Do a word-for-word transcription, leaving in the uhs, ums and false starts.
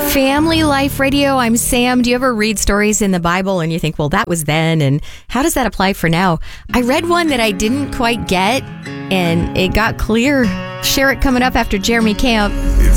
Family Life Radio. I'm Sam. Do you ever read stories in the Bible and you think, well, that was then, and how does that apply for now? I read one that I didn't quite get, and it got clear. Share it coming up after Jeremy Camp. It's